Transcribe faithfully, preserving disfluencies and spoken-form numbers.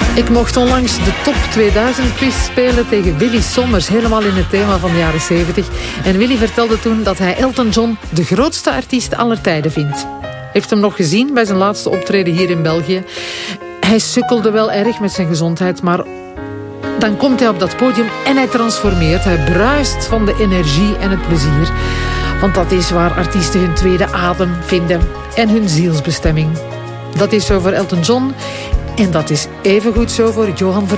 Ik mocht onlangs de Top tweeduizend quiz spelen tegen Willy Sommers, helemaal in het thema van de jaren zeventig. En Willy vertelde toen dat hij Elton John de grootste artiest aller tijden vindt. Heeft hem nog gezien bij zijn laatste optreden hier in België. Hij sukkelde wel erg met zijn gezondheid, maar dan komt hij op dat podium en hij transformeert. Hij bruist van de energie en het plezier. Want dat is waar artiesten hun tweede adem vinden en hun zielsbestemming. Dat is zo voor Elton John en dat is evengoed zo voor Johan Vermeulen.